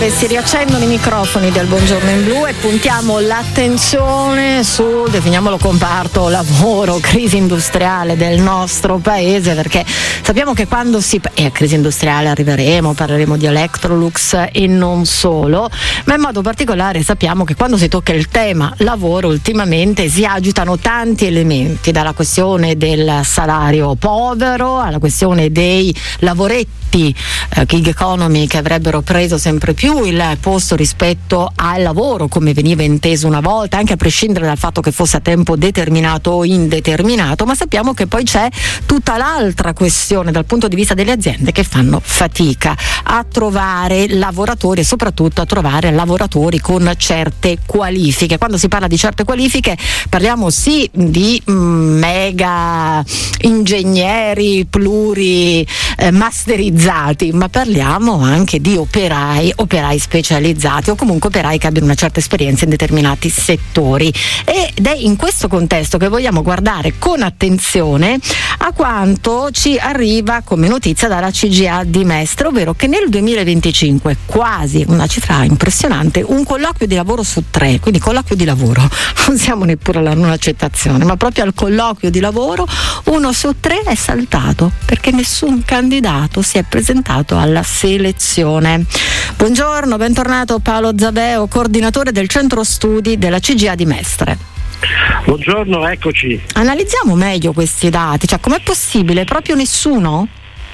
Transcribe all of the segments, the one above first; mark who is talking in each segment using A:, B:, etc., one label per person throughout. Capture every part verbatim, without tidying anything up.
A: Si riaccendono i microfoni del Buongiorno in Blu e puntiamo l'attenzione sul, definiamolo, comparto lavoro, crisi industriale del nostro paese, perché sappiamo che quando si e a crisi industriale arriveremo, parleremo di Electrolux e non solo, ma in modo particolare sappiamo che quando si tocca il tema lavoro ultimamente si agitano tanti elementi, dalla questione del salario povero alla questione dei lavoretti eh, gig economy che avrebbero preso sempre più il posto rispetto al lavoro come veniva inteso una volta, anche a prescindere dal fatto che fosse a tempo determinato o indeterminato, ma sappiamo che poi c'è tutta l'altra questione dal punto di vista delle aziende che fanno fatica a trovare lavoratori e soprattutto a trovare lavoratori con certe qualifiche. Quando si parla di certe qualifiche parliamo sì di mm, mega ingegneri pluri eh, masterizzati, ma parliamo anche di operai, operai specializzati o comunque operai che abbiano una certa esperienza in determinati settori, ed è in questo contesto che vogliamo guardare con attenzione a quanto ci arriva come notizia dalla C G A di Mestre, ovvero che nel duemilaventicinque, quasi una cifra impressionante, un colloquio di lavoro su tre, quindi colloquio di lavoro, non siamo neppure alla non accettazione, ma proprio al colloquio di lavoro uno su tre è saltato perché nessun candidato si è presentato alla selezione. Buongiorno, bentornato Paolo Zabeo, coordinatore del centro studi della C G A di Mestre.
B: Buongiorno, eccoci.
A: Analizziamo meglio questi dati, cioè com'è possibile? Proprio nessuno?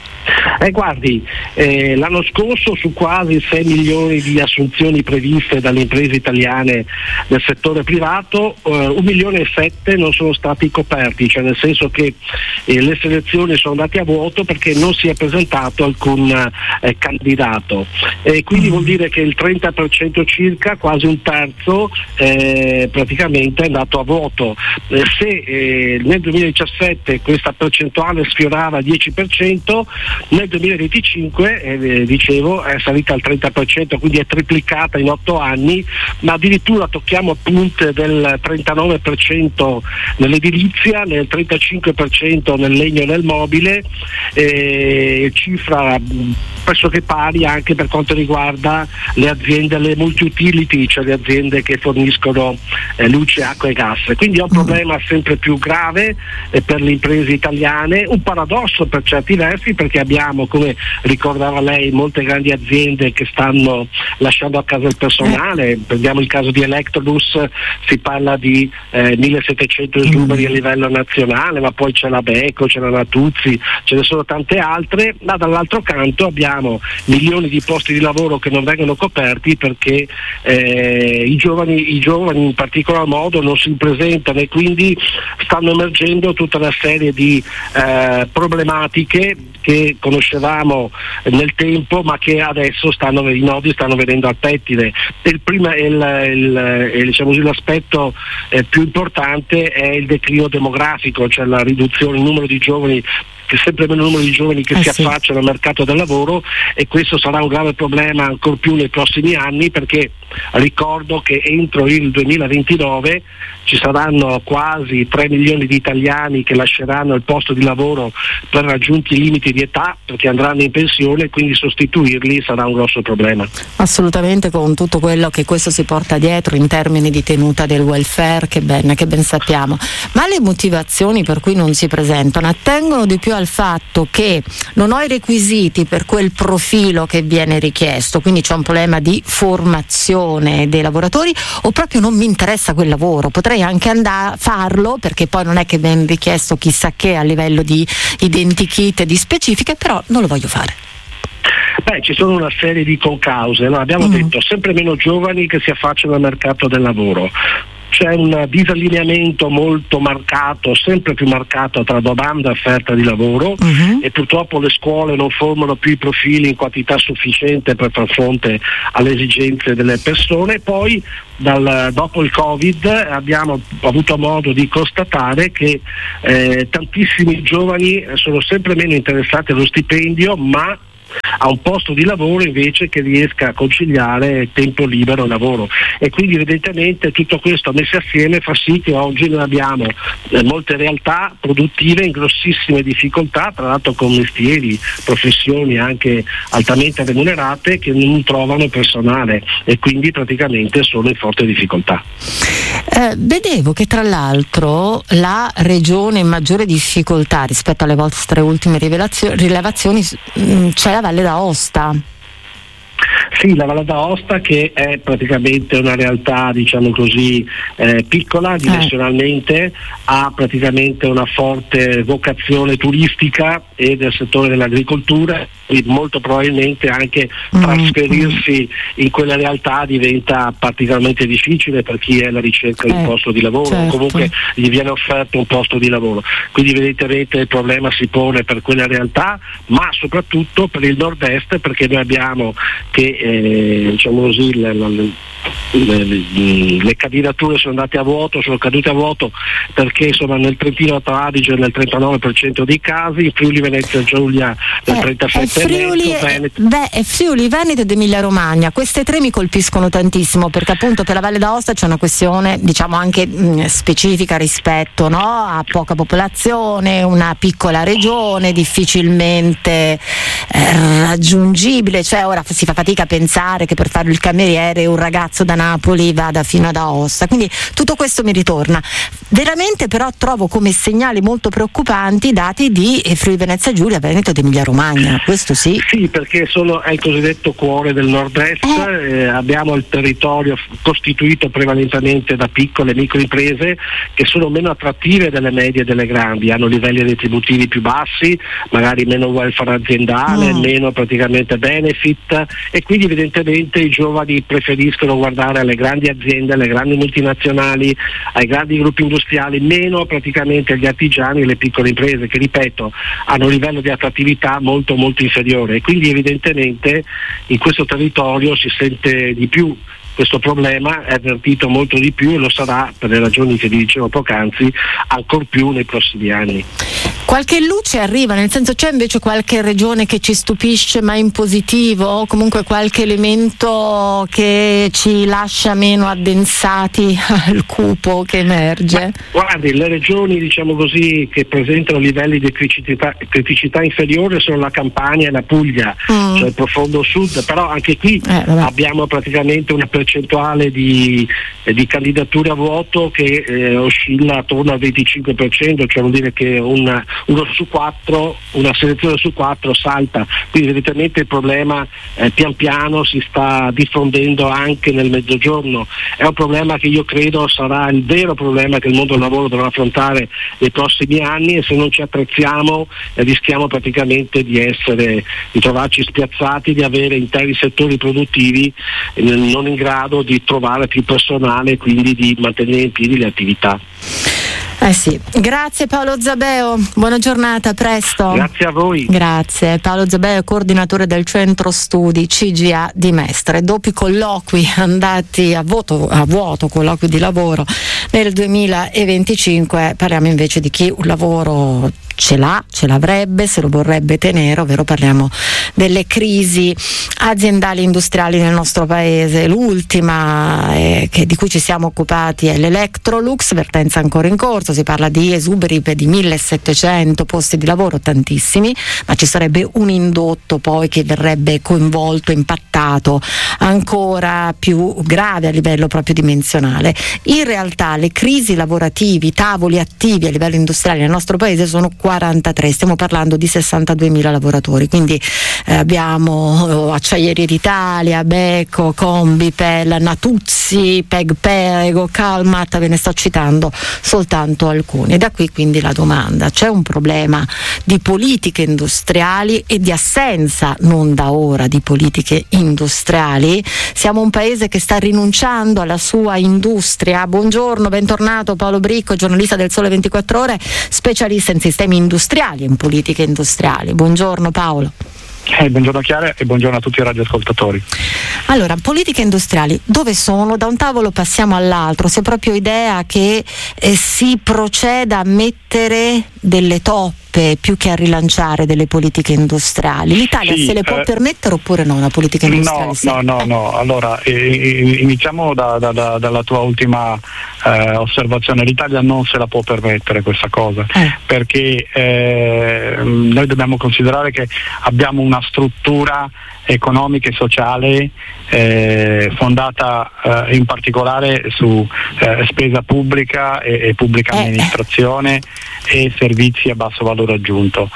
B: Eh, guardi, eh, l'anno scorso su quasi sei milioni di assunzioni previste dalle imprese italiane del settore privato, eh, un milione e sette non sono stati coperti, cioè nel senso che eh, le selezioni sono andate a vuoto perché non si è presentato alcun eh, candidato. E quindi vuol dire che il trenta per cento circa, quasi un terzo, eh, praticamente è andato a vuoto. Eh, se eh, nel duemiladiciassette questa percentuale sfiorava il dieci per cento, nel duemilaventicinque eh, dicevo è salita al trenta per cento, quindi è triplicata in otto anni, ma addirittura tocchiamo punte del trentanove per cento nell'edilizia, nel trentacinque per cento nel legno e nel mobile, eh, cifra pressoché pari anche per quanto riguarda le aziende, le multi-utility, cioè le aziende che forniscono eh, luce, acqua e gas. Quindi è un problema sempre più grave eh, per le imprese italiane, un paradosso per certi versi, perché abbiamo, come ricordava lei, molte grandi aziende che stanno lasciando a casa il personale. Prendiamo il caso di Electrolux, si parla di eh, millesettecento esuberi a livello nazionale, ma poi c'è la Beko, c'è la Natuzzi, ce ne sono tante altre, ma dall'altro canto abbiamo milioni di posti di lavoro che non vengono coperti perché eh, i giovani, i giovani in particolar modo non si presentano, e quindi stanno emergendo tutta una serie di eh, problematiche che conoscevamo nel tempo, ma che adesso stanno, i nodi stanno venendo al pettine. Il prima, il, il, il, diciamo così, l'aspetto eh, più importante è il declino demografico, cioè la riduzione del numero di giovani, che sempre meno numero di giovani che eh si sì. affacciano al mercato del lavoro, e questo sarà un grave problema ancor più nei prossimi anni, perché ricordo che entro il duemilaventinove ci saranno quasi tre milioni di italiani che lasceranno il posto di lavoro per raggiunti i limiti di età, perché andranno in pensione, quindi sostituirli sarà un grosso problema.
A: Assolutamente, con tutto quello che questo si porta dietro in termini di tenuta del welfare, che ben, che ben sappiamo. Ma le motivazioni per cui non si presentano attengono di più al fatto che non ho i requisiti per quel profilo che viene richiesto, quindi c'è un problema di formazione dei lavoratori, o proprio non mi interessa quel lavoro, potrei anche andare a farlo perché poi non è che viene richiesto chissà che a livello di identikit, di specifiche, però non lo voglio fare.
B: Beh, ci sono una serie di concause, no? Abbiamo mm. detto sempre meno giovani che si affacciano al mercato del lavoro. C'è un disallineamento molto marcato, sempre più marcato, tra domanda e offerta di lavoro, uh-huh. e purtroppo le scuole non formano più i profili in quantità sufficiente per far fronte alle esigenze delle persone. Poi dal, dopo il Covid abbiamo avuto modo di constatare che eh, tantissimi giovani sono sempre meno interessati allo stipendio, ma a un posto di lavoro invece che riesca a conciliare tempo libero e lavoro, e quindi evidentemente tutto questo messo assieme fa sì che oggi noi abbiamo eh, molte realtà produttive in grossissime difficoltà, tra l'altro con mestieri, professioni anche altamente remunerate, che non trovano personale e quindi praticamente sono in forte difficoltà.
A: Eh, vedevo che tra l'altro la regione in maggiore difficoltà rispetto alle vostre ultime rivelazio- rilevazioni mh, c'è la Valle d'Aosta.
B: Sì, la Valle d'Aosta, che è praticamente una realtà, diciamo così, eh, piccola dimensionalmente, eh. ha praticamente una forte vocazione turistica e del settore dell'agricoltura, e molto probabilmente anche mm. trasferirsi in quella realtà diventa particolarmente difficile per chi è alla ricerca eh, di un posto di lavoro, certo. Comunque gli viene offerto un posto di lavoro, quindi evidentemente il problema si pone per quella realtà, ma soprattutto per il nord-est, perché noi abbiamo che eh, diciamo così le, le, le, le candidature sono andate a vuoto, sono cadute a vuoto perché insomma nel Trentino Alto Adige nel trentanove per cento dei casi, in Friuli Venezia Giulia nel
A: eh,
B: trentasette per cento,
A: Friuli,
B: Veneto.
A: Beh, Friuli, Veneto ed Emilia Romagna, queste tre mi colpiscono tantissimo perché appunto per la Valle d'Aosta c'è una questione diciamo anche mh, specifica rispetto, no? A poca popolazione, una piccola regione difficilmente eh, raggiungibile, cioè ora si fa fatica a pensare che per fare il cameriere un ragazzo da Napoli vada fino ad Aosta, quindi tutto questo mi ritorna. Veramente però trovo come segnali molto preoccupanti i dati di Friuli Venezia Giulia, Veneto ed Emilia Romagna, questo sì.
B: Sì, perché sono, è il cosiddetto cuore del nord-est, eh. Eh, abbiamo il territorio costituito prevalentemente da piccole e micro imprese che sono meno attrattive delle medie e delle grandi, hanno livelli retributivi più bassi, magari meno welfare aziendale, mm. meno praticamente benefit, e quindi evidentemente i giovani preferiscono guardare alle grandi aziende, alle grandi multinazionali, ai grandi gruppi industriali, meno praticamente agli artigiani e alle piccole imprese che, ripeto, hanno un livello di attrattività molto molto inferiore, e quindi evidentemente in questo territorio si sente di più questo problema, è avvertito molto di più e lo sarà, per le ragioni che vi dicevo poc'anzi, ancor più nei prossimi anni.
A: Qualche luce arriva, nel senso c'è invece qualche regione che ci stupisce ma in positivo, o comunque qualche elemento che ci lascia meno addensati al cupo che emerge?
B: Ma, guardi, le regioni diciamo così che presentano livelli di criticità, criticità inferiore sono la Campania e la Puglia, mm. cioè il profondo sud, però anche qui eh, abbiamo praticamente una percentuale di, eh, di candidature a vuoto che eh, oscilla attorno al venticinque per cento, cioè vuol dire che una uno su quattro, una selezione su quattro salta, quindi evidentemente il problema eh, pian piano si sta diffondendo anche nel mezzogiorno. È un problema che io credo sarà il vero problema che il mondo del lavoro dovrà affrontare nei prossimi anni, e se non ci attrezziamo eh, rischiamo praticamente di essere, di trovarci spiazzati, di avere interi settori produttivi eh, non in grado di trovare più personale e quindi di mantenere in piedi le attività.
A: Eh sì, grazie Paolo Zabeo, buona giornata, a presto.
B: Grazie a voi.
A: Grazie, Paolo Zabeo, coordinatore del centro studi C G A di Mestre. Doppi colloqui andati a, voto, a vuoto, colloqui di lavoro nel duemilaventicinque, parliamo invece di chi un lavoro ce l'ha, ce l'avrebbe, se lo vorrebbe tenere, ovvero parliamo delle crisi aziendali industriali nel nostro paese. L'ultima eh, che, di cui ci siamo occupati è l'Electrolux, vertenza ancora in corso, si parla di esuberi per di millesettecento posti di lavoro, tantissimi, ma ci sarebbe un indotto poi che verrebbe coinvolto, impattato, ancora più grave a livello proprio dimensionale. In realtà le crisi lavorativi, tavoli attivi a livello industriale nel nostro paese sono quarantatré, stiamo parlando di sessantaduemila lavoratori, quindi eh, abbiamo Acciaierie d'Italia, Beko, Combipel, Natuzzi, Pegpego, Calmat, ve ne sto citando soltanto alcuni. E da qui quindi la domanda: c'è un problema di politiche industriali e di assenza, non da ora, di politiche industriali? Siamo un paese che sta rinunciando alla sua industria? Buongiorno, bentornato Paolo Bricco, giornalista del Sole ventiquattro Ore, specialista in sistemi industriali e in politiche industriali. Buongiorno Paolo.
C: Eh, buongiorno Chiara e buongiorno a tutti i radioascoltatori.
A: Allora, politiche industriali dove sono? Da un tavolo passiamo all'altro, si ha proprio idea che eh, si proceda a mettere delle toppe tappe più che a rilanciare delle politiche industriali? L'Italia
C: sì,
A: se le può
C: eh,
A: permettere oppure no una politica industriale?
C: No, no, no, no. Allora eh, iniziamo da, da, da, dalla tua ultima eh, osservazione. L'Italia non se la può permettere questa cosa, eh. perché eh, noi dobbiamo considerare che abbiamo una struttura economica e sociale eh, fondata eh, in particolare su eh, spesa pubblica e, e pubblica
A: eh.
C: amministrazione e servizi a basso valore aggiunto.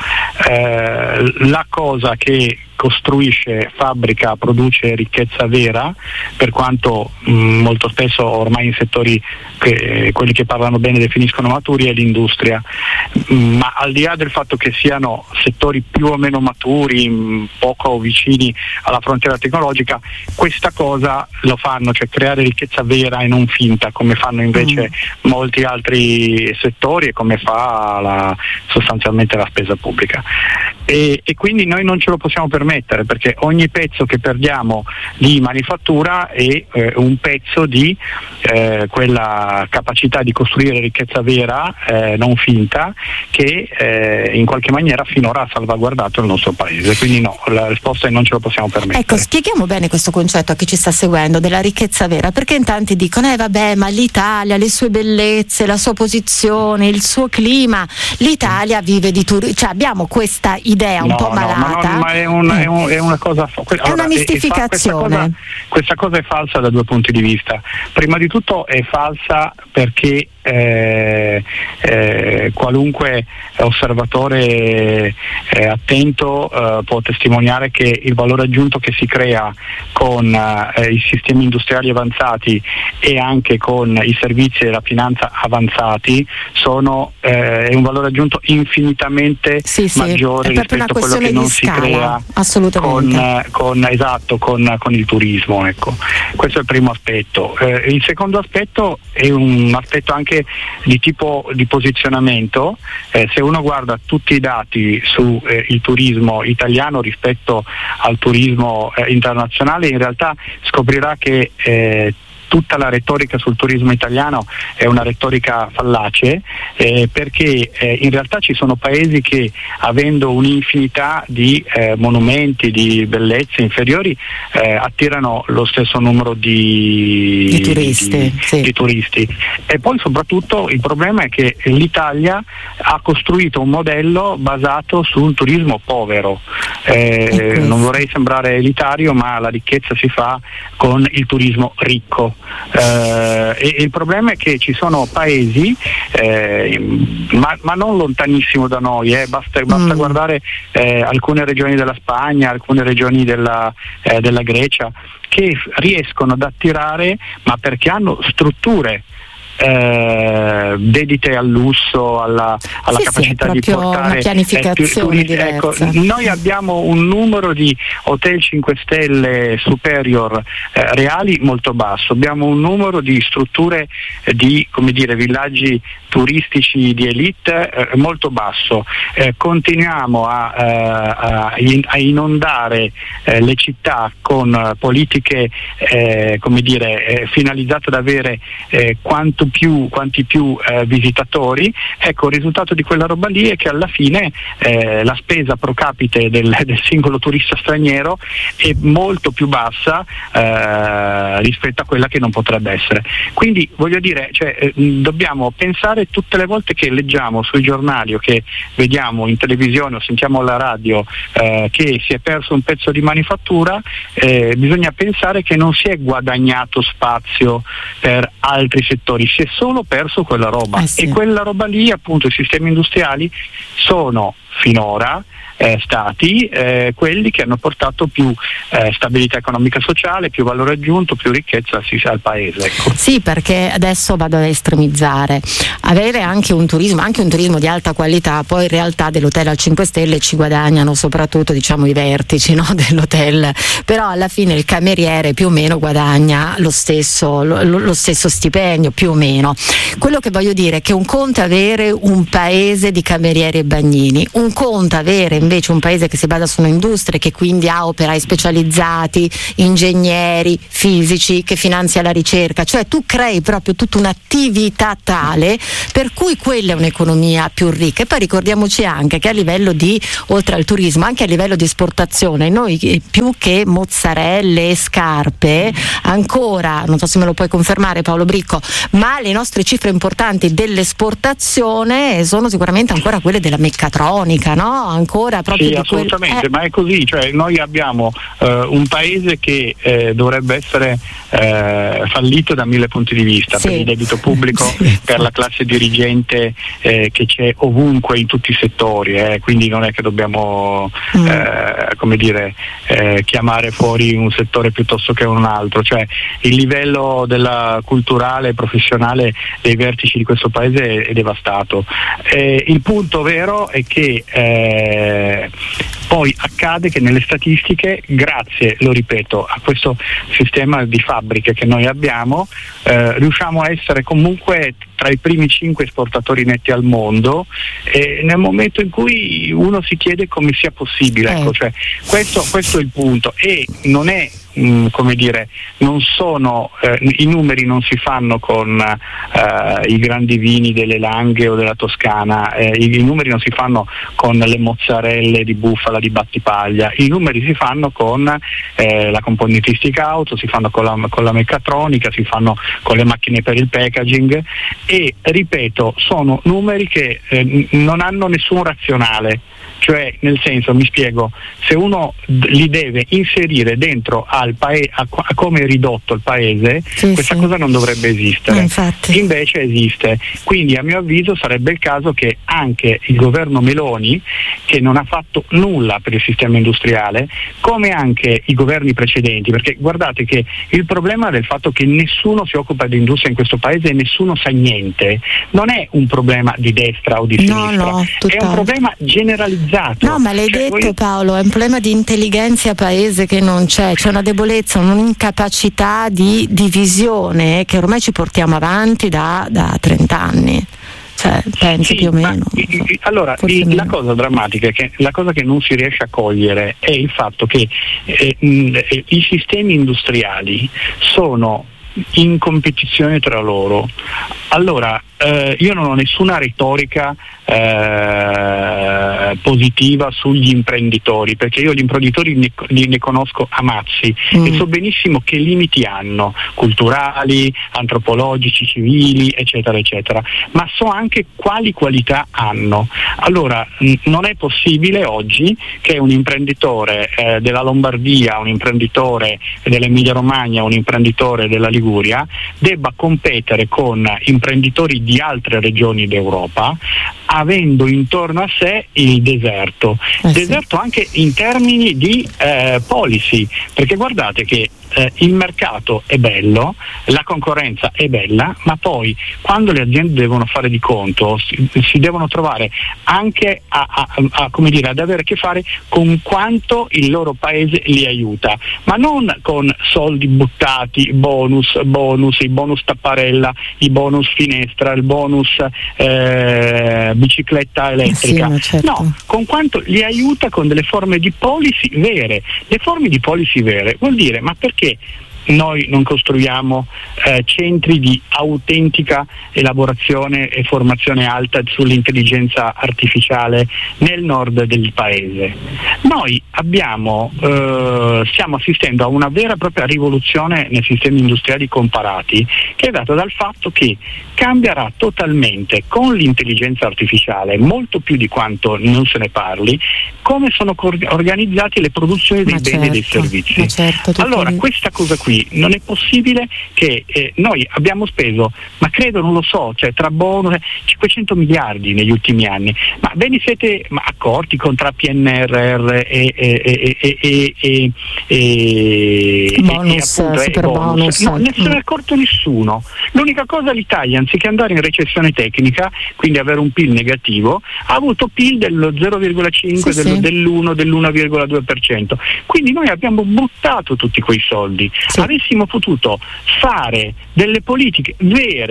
C: Eh, la cosa che costruisce, fabbrica, produce ricchezza vera, per quanto mh, molto spesso ormai in settori che quelli che parlano bene definiscono maturi, è l'industria. Mh, ma al di là del fatto che siano settori più o meno maturi, mh, poco vicini alla frontiera tecnologica, questa cosa lo fanno, cioè creare ricchezza vera e non finta, come fanno invece mm. molti altri settori e come fa la, sostanzialmente la spesa pubblica. E, e quindi noi non ce lo possiamo permettere, perché ogni pezzo che perdiamo di manifattura è eh, un pezzo di eh, quella capacità di costruire ricchezza vera, eh, non finta, che eh, in qualche maniera finora ha salvaguardato il nostro paese. Quindi no, la risposta è non ce lo possiamo permettere.
A: Ecco, spieghiamo bene questo concetto a chi ci sta seguendo della ricchezza vera, perché in tanti dicono eh vabbè, ma l'Italia, le sue bellezze, la sua posizione, il suo clima, l'Italia vive di turismo, cioè abbiamo questa idea un
C: no,
A: po' malata.
C: No, no, ma è, un,
A: eh.
C: è, un, è una cosa allora,
A: è una mistificazione.
C: È, è fa, questa, cosa, questa cosa è falsa da due punti di vista. Prima di tutto è falsa perché Eh, eh, qualunque osservatore eh, attento eh, può testimoniare che il valore aggiunto che si crea con eh, i sistemi industriali avanzati e anche con i servizi della finanza avanzati sono eh, è un valore aggiunto infinitamente
A: sì, sì,
C: maggiore rispetto a quello che non si crea con, eh, con, esatto, con, con il turismo, ecco. Questo è il primo aspetto. Eh, il secondo aspetto è un aspetto anche di tipo di posizionamento. Eh, se uno guarda tutti i dati su eh, il turismo italiano rispetto al turismo eh, internazionale, in realtà scoprirà che eh, tutta la retorica sul turismo italiano è una retorica fallace, eh, perché eh, in realtà ci sono paesi che, avendo un'infinità di eh, monumenti, di bellezze inferiori, eh, attirano lo stesso numero di,
A: di, turisti,
C: di,
A: sì.
C: di turisti. E poi soprattutto il problema è che l'Italia ha costruito un modello basato su un turismo povero. Eh, non vorrei sembrare elitario, ma la ricchezza si fa con il turismo ricco. Uh, e, e il problema è che ci sono paesi, eh, ma, ma non lontanissimo da noi, eh, basta, basta mm. guardare eh, alcune regioni della Spagna, alcune regioni della, eh, della Grecia, che riescono ad attirare, ma perché hanno strutture Eh, dedite al lusso, alla, alla
A: sì,
C: capacità
A: sì,
C: di portare
A: una pianificazione
C: eh, turisti. Ecco, noi abbiamo un numero di hotel cinque stelle superior eh, reali molto basso, abbiamo un numero di strutture eh, di, come dire, villaggi turistici di elite eh, molto basso. Eh, continuiamo a, a, a inondare eh, le città con eh, politiche eh, come dire eh, finalizzate ad avere eh, quanto più, quanti più eh, visitatori. Ecco, il risultato di quella roba lì è che alla fine eh, la spesa pro capite del, del singolo turista straniero è molto più bassa eh, rispetto a quella che non potrebbe essere. Quindi voglio dire, cioè, eh, dobbiamo pensare tutte le volte che leggiamo sui giornali o che vediamo in televisione o sentiamo alla radio eh, che si è perso un pezzo di manifattura, eh, bisogna pensare che non si è guadagnato spazio per altri settori, si è solo perso quella roba.
A: Eh sì.
C: E quella roba lì, appunto, i sistemi industriali sono finora Eh, stati eh, quelli che hanno portato più eh, stabilità economica e sociale, più valore aggiunto, più ricchezza sì, al paese. Ecco.
A: Sì, perché adesso vado ad estremizzare. Avere anche un turismo, anche un turismo di alta qualità, poi in realtà dell'hotel a cinque stelle ci guadagnano soprattutto, diciamo, i vertici, no, dell'hotel, però alla fine il cameriere più o meno guadagna lo stesso, lo, lo stesso stipendio, più o meno. Quello che voglio dire è che un conto è avere un paese di camerieri e bagnini, un conto è avere invece invece un paese che si basa su un'industria, che quindi ha operai specializzati, ingegneri, fisici, che finanzia la ricerca, cioè tu crei proprio tutta un'attività tale per cui quella è un'economia più ricca. E poi ricordiamoci anche che a livello di, oltre al turismo, anche a livello di esportazione, noi più che mozzarelle e scarpe, ancora, non so se me lo puoi confermare Paolo Bricco, ma le nostre cifre importanti dell'esportazione sono sicuramente ancora quelle della meccatronica, no? Ancora proprio
C: sì,
A: di
C: assolutamente,
A: quel... eh.
C: ma è così, cioè noi abbiamo eh, un paese che eh, dovrebbe essere eh, fallito da mille punti di vista,
A: sì.
C: per il debito pubblico, sì. per la classe dirigente eh, che c'è ovunque in tutti i settori, eh, quindi non è che dobbiamo mm. eh, come dire eh, chiamare fuori un settore piuttosto che un altro, cioè il livello della culturale e professionale dei vertici di questo paese è, è devastato. Eh, il punto vero è che eh, poi accade che nelle statistiche, grazie, lo ripeto, a questo sistema di fabbriche che noi abbiamo, eh, riusciamo a essere comunque tra i primi cinque esportatori netti al mondo, e nel momento in cui uno si chiede come sia possibile, ecco, cioè, questo, questo è il punto, e non è Mm, come dire, non sono eh, i numeri non si fanno con eh, i grandi vini delle Langhe o della Toscana, eh, i, i numeri non si fanno con le mozzarelle di bufala di Battipaglia, i numeri si fanno con eh, la componentistica auto, si fanno con la, con la meccatronica, si fanno con le macchine per il packaging, e ripeto, sono numeri che eh, non hanno nessun razionale. Cioè, nel senso, mi spiego, se uno d- li deve inserire dentro al paese, a, a come è ridotto il paese, sì, questa sì. cosa non dovrebbe esistere.
A: Infatti.
C: Invece esiste. Quindi a mio avviso sarebbe il caso che anche il governo Meloni, che non ha fatto nulla per il sistema industriale, come anche i governi precedenti, perché guardate che il problema del fatto che nessuno si occupa di industria in questo paese e nessuno sa niente, non è un problema di destra o di sinistra,
A: no, no,
C: è un problema generalizzato.
A: No, ma l'hai cioè, detto voi... Paolo, è un problema di intelligenza a paese che non c'è, c'è una debolezza, un'incapacità di, di visione che ormai ci portiamo avanti da, da trenta anni. Cioè, penso
C: sì,
A: più o meno.
C: I, i, allora, i, la cosa drammatica è che la cosa che non si riesce a cogliere è il fatto che eh, mh, i sistemi industriali sono in competizione tra loro. Allora, eh, io non ho nessuna retorica eh, positiva sugli imprenditori, perché io gli imprenditori ne, ne conosco a mazzi mm. e so benissimo che limiti hanno, culturali, antropologici, civili, eccetera, eccetera, ma so anche quali qualità hanno. Allora, n- non è possibile oggi che un imprenditore eh, della Lombardia, un imprenditore dell'Emilia Romagna, un imprenditore della Liguria debba competere con imprenditori di altre regioni d'Europa, avendo intorno a sé il deserto, eh sì. deserto anche in termini di eh, policy, perché guardate che eh, il mercato è bello, la concorrenza è bella, ma poi quando le aziende devono fare di conto si, si devono trovare anche a, a, a, come dire, ad avere a che fare con quanto il loro paese li aiuta, ma non con soldi buttati, bonus, bonus, i bonus tapparella, i bonus finestra, il bonus eh, bicicletta elettrica,
A: sì, certo.
C: no, con quanto li aiuta con delle forme di policy vere. Le forme di policy vere vuol dire, ma perché noi non costruiamo eh, centri di autentica elaborazione e formazione alta sull'intelligenza artificiale nel nord del paese? Noi abbiamo, eh, stiamo assistendo a una vera e propria rivoluzione nei sistemi industriali comparati, che è data dal fatto che cambierà totalmente con l'intelligenza artificiale, molto più di quanto non se ne parli, come sono organizzate le produzioni dei ma beni certo, e dei servizi.
A: Certo,
C: allora, questa cosa qui non è possibile che eh, noi abbiamo speso, ma credo, non lo so, cioè tra bonus cinquecento miliardi negli ultimi anni, ma ve ne siete ma, accorti con tra P N R R e, e, e, e, e, e, e,
A: bonus,
C: e appunto,
A: super bonus,
C: bonus. No, non se ne è accorto nessuno. L'unica cosa, l'Italia, anziché andare in recessione tecnica, quindi avere un P I L negativo, ha avuto P I L dello zero virgola cinque, sì, dello, sì. dell'uno, dell'uno virgola due per cento. Quindi noi abbiamo buttato tutti quei soldi. Sì. Avessimo potuto fare delle politiche vere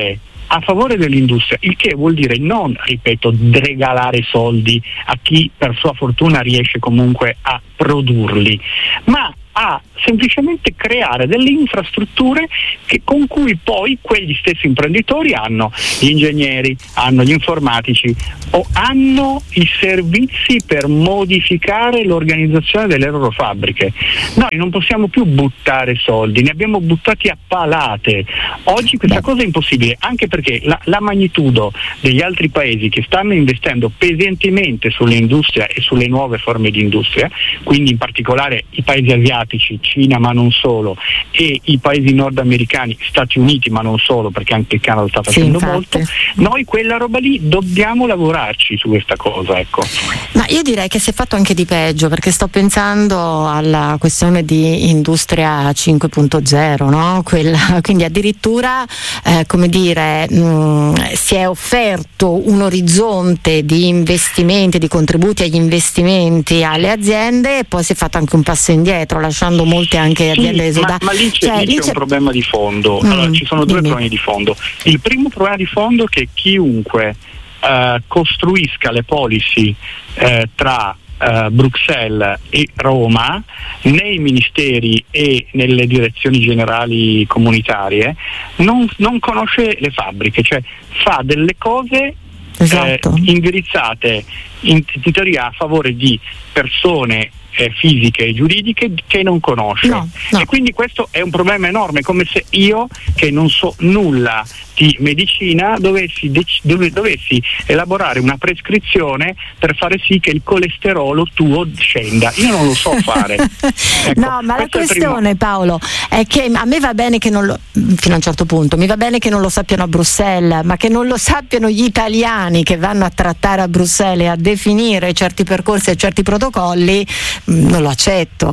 C: a favore dell'industria, il che vuol dire non, ripeto, regalare soldi a chi per sua fortuna riesce comunque a produrli, ma a semplicemente creare delle infrastrutture che, con cui poi quegli stessi imprenditori hanno gli ingegneri, hanno gli informatici o hanno i servizi per modificare l'organizzazione delle loro fabbriche. Noi non possiamo più buttare soldi, ne abbiamo buttati a palate. Oggi questa cosa è impossibile, anche perché la, la magnitudo degli altri paesi che stanno investendo pesantemente sull'industria e sulle nuove forme di industria, quindi in particolare i paesi asiatici, Cina ma non solo, e i paesi nordamericani, Stati Uniti ma non solo, perché anche il Canada sta facendo sì, molto, noi quella roba lì dobbiamo lavorarci su questa cosa, ecco.
A: Ma io direi che si è fatto anche di peggio, perché sto pensando alla questione di industria cinque punto zero, no? Quella, quindi addirittura eh, come dire mh, si è offerto un orizzonte di investimenti, di contributi agli investimenti alle aziende, e poi si è fatto anche un passo indietro, lasciando molte anche aziende
C: sì,
A: esodate.
C: Ma, ma lì c'è, cioè, lì c'è un problema di fondo.
A: Mm,
C: allora, ci sono due
A: dimmi.
C: problemi di fondo. Il primo problema di fondo è che chiunque uh, costruisca le policy uh, tra uh, Bruxelles e Roma, nei ministeri e nelle direzioni generali comunitarie, non, non conosce le fabbriche, cioè fa delle cose
A: esatto.
C: eh, indirizzate in, in teoria a favore di persone Eh, fisiche e giuridiche che non conosce,
A: no, no.
C: E quindi questo è un problema enorme, come se io che non so nulla di medicina dovessi, dec- dove, dovessi elaborare una prescrizione per fare sì che il colesterolo tuo scenda. Io non lo so fare. Ecco,
A: no, ma la questione, Paolo, è che a me va bene che non lo, fino a un certo punto, mi va bene che non lo sappiano a Bruxelles, ma che non lo sappiano gli italiani che vanno a trattare a Bruxelles e a definire certi percorsi e certi protocolli, non lo accetto.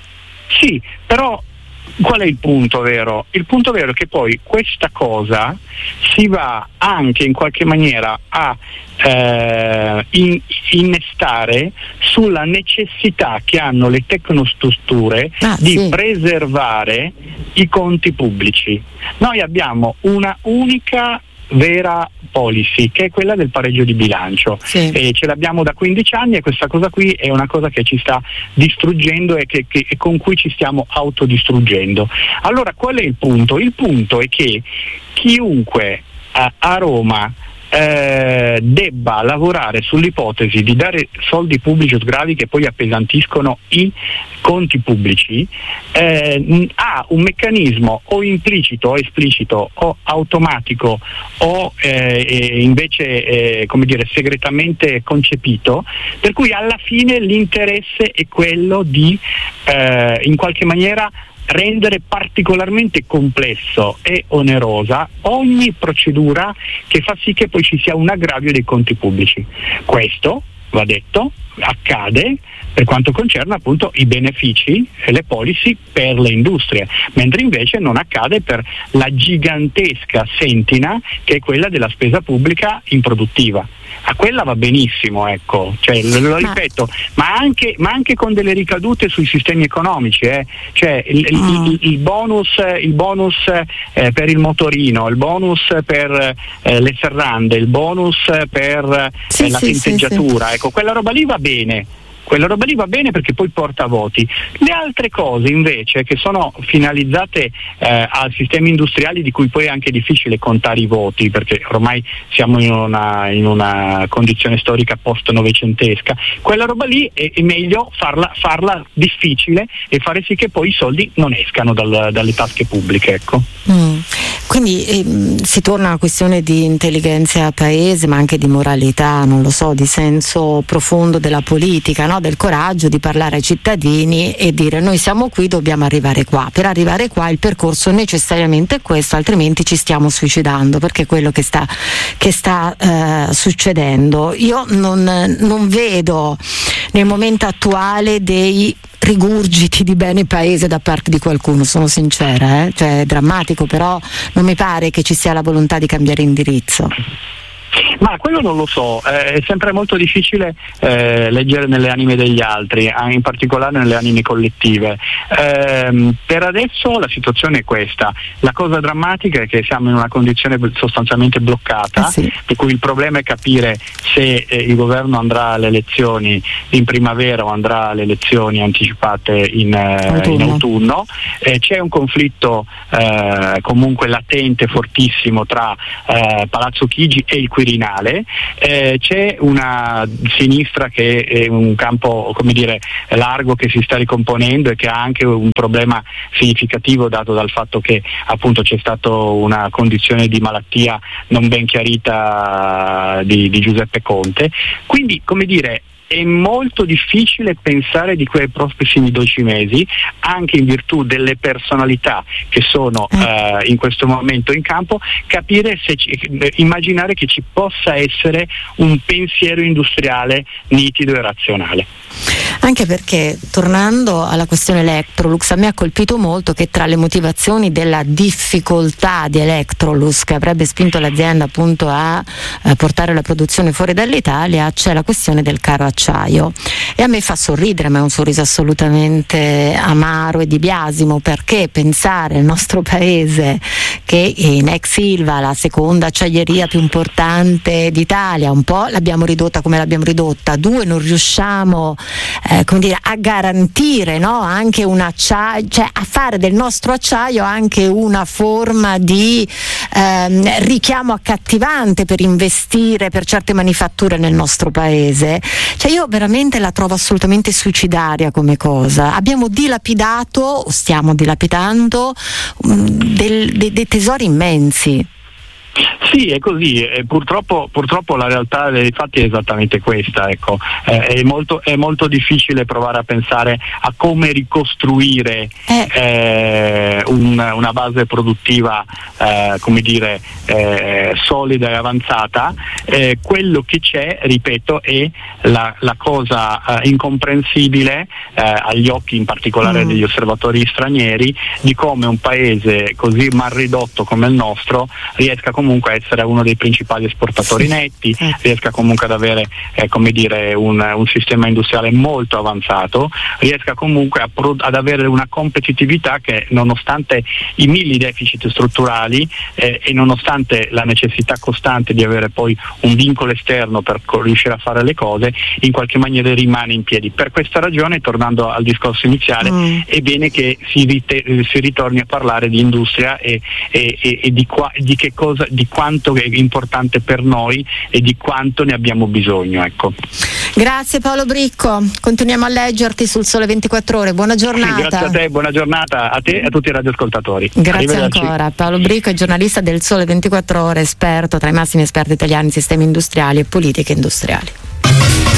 C: Sì, però qual è il punto vero? Il punto vero è che poi questa cosa si va anche in qualche maniera a eh, in, innestare sulla necessità che hanno le tecnostrutture ah, di sì. preservare i conti pubblici. Noi abbiamo una unica vera policy, che è quella del pareggio di bilancio, sì. E ce l'abbiamo da quindici anni, e questa cosa qui è una cosa che ci sta distruggendo e, che, che, e con cui ci stiamo autodistruggendo. Allora qual è il punto? Il punto è che chiunque a, a Roma Eh, debba lavorare sull'ipotesi di dare soldi pubblici o sgravi che poi appesantiscono i conti pubblici, eh, ha un meccanismo o implicito o esplicito o automatico o eh, invece eh, come dire segretamente concepito, per cui alla fine l'interesse è quello di eh, in qualche maniera rendere particolarmente complesso e onerosa ogni procedura che fa sì che poi ci sia un aggravio dei conti pubblici. Questo, va detto, accade per quanto concerne appunto i benefici e le policy per le industrie, mentre invece non accade per la gigantesca sentina che è quella della spesa pubblica improduttiva. A quella va benissimo, ecco, cioè, lo, lo ripeto, ma anche, ma anche con delle ricadute sui sistemi economici, eh. Cioè il, mm. il, il bonus, il bonus eh, per il motorino, il bonus per eh, le serrande, il bonus per
A: sì,
C: eh, la
A: sì,
C: tinteggiatura,
A: sì, sì.
C: Ecco, quella roba lì va bene. Quella roba lì va bene perché poi porta voti. Le altre cose invece che sono finalizzate eh, a sistemi industriali di cui poi è anche difficile contare i voti, perché ormai siamo in una, in una condizione storica post-novecentesca, quella roba lì è, è meglio farla, farla difficile e fare sì che poi i soldi non escano dal, dalle tasche pubbliche, ecco.
A: Mm. Quindi eh, si torna a una questione di intelligenza paese, ma anche di moralità, non lo so, di senso profondo della politica, no? Del coraggio di parlare ai cittadini e dire noi siamo qui, dobbiamo arrivare qua. Per arrivare qua il percorso necessariamente è questo, altrimenti ci stiamo suicidando, perché è quello che sta, che sta eh, succedendo. Io non, non vedo nel momento attuale dei rigurgiti di bene paese da parte di qualcuno, sono sincera, eh? Cioè è drammatico, però non mi pare che ci sia la volontà di cambiare indirizzo.
C: Ma quello non lo so, eh, è sempre molto difficile eh, leggere nelle anime degli altri, in particolare nelle anime collettive. Eh, per adesso la situazione è questa, la cosa drammatica è che siamo in una condizione sostanzialmente bloccata, eh sì. Per cui il problema è capire se eh, il governo andrà alle elezioni in primavera o andrà alle elezioni anticipate in, eh, autunno. in autunno. Eh, c'è un conflitto eh, comunque latente, fortissimo tra eh, Palazzo Chigi e il Quirinale, eh, c'è una sinistra che è un campo, come dire, largo, che si sta ricomponendo e che ha anche un problema significativo dato dal fatto che appunto c'è stata una condizione di malattia non ben chiarita di, di Giuseppe Conte, quindi come dire è molto difficile pensare di quei prossimi dodici mesi, anche in virtù delle personalità che sono eh, in questo momento in campo, capire se ci, immaginare che ci possa essere un pensiero industriale nitido e razionale.
A: Anche perché, tornando alla questione Electrolux, a me ha colpito molto che tra le motivazioni della difficoltà di Electrolux, che avrebbe spinto l'azienda appunto a eh, portare la produzione fuori dall'Italia, c'è la questione del caro acciaio. E a me fa sorridere, ma è un sorriso assolutamente amaro e di biasimo, perché pensare al nostro paese, che in ex Ilva, la seconda acciaieria più importante d'Italia, un po' l'abbiamo ridotta come l'abbiamo ridotta, due non riusciamo eh, come dire, a garantire, no? Anche un acciaio, cioè a fare del nostro acciaio anche una forma di ehm, richiamo accattivante per investire per certe manifatture nel nostro paese. Cioè io veramente la trovo assolutamente suicidaria come cosa. Abbiamo dilapidato, o stiamo dilapidando, um, del, de, dei tesori immensi.
C: Sì, è così, e purtroppo, purtroppo la realtà dei fatti è esattamente questa, ecco. eh, è, molto, è molto difficile provare a pensare a come ricostruire eh. Eh, un, una base produttiva eh, come dire eh, solida e avanzata. Eh, quello che c'è, ripeto, è la, la cosa eh, incomprensibile eh, agli occhi in particolare mm. degli osservatori stranieri, di come un paese così mal ridotto come il nostro riesca comunque a essere uno dei principali esportatori netti, riesca comunque ad avere eh, come dire un, un sistema industriale molto avanzato, riesca comunque a pro- ad avere una competitività che, nonostante i mille deficit strutturali eh, e nonostante la necessità costante di avere poi un vincolo esterno per co- riuscire a fare le cose, in qualche maniera rimane in piedi. Per questa ragione, tornando al discorso iniziale, mm. è bene che si, rite- si ritorni a parlare di industria e, e, e, e di, qua- di che cosa, di quanto è importante per noi e di quanto ne abbiamo bisogno, ecco.
A: Grazie Paolo Bricco, continuiamo a leggerti sul Sole ventiquattro Ore, buona giornata.
C: Sì, grazie a te, buona giornata a te e a tutti i radioascoltatori.
A: Grazie ancora. Paolo Bricco è giornalista del Sole ventiquattro Ore, esperto tra i massimi esperti italiani in sistemi industriali e politiche industriali.